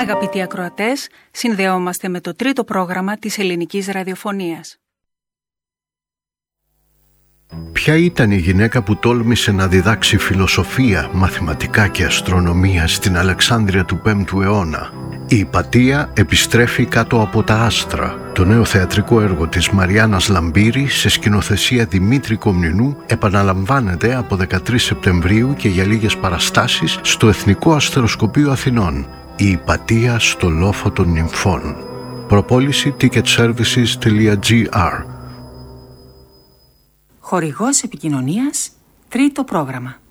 Αγαπητοί ακροατές, συνδεόμαστε με το τρίτο πρόγραμμα της ελληνικής ραδιοφωνίας. Ποια ήταν η γυναίκα που τόλμησε να διδάξει φιλοσοφία, μαθηματικά και αστρονομία στην Αλεξάνδρεια του 5ου αιώνα? Η Ιπατία επιστρέφει κάτω από τα άστρα. Το νέο θεατρικό έργο της Μαριάννας Λαμπύρη σε σκηνοθεσία Δημήτρη Κομνηνού επαναλαμβάνεται από 13 Σεπτεμβρίου και για λίγες παραστάσεις στο Εθνικό Αστεροσκοπείο Αθηνών. Η Ιπατία στο λόφο των νυμφών. Προπόληση ticketservices.gr. Χορηγός επικοινωνίας, τρίτο πρόγραμμα.